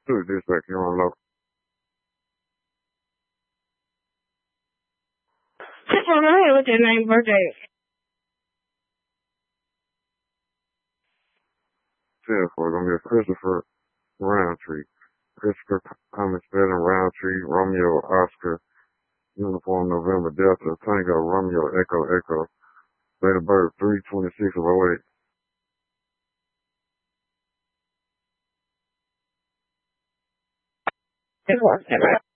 Pursuit Dispatch, you're on local. 619, what's your name, birthday? 10 for gonna be Christopher Roundtree. Christopher Thomas Beden Roundtree, Romeo Oscar, Uniform November Delta, Tango, Romeo Echo Echo, date of birth 3/26 of 08. It was.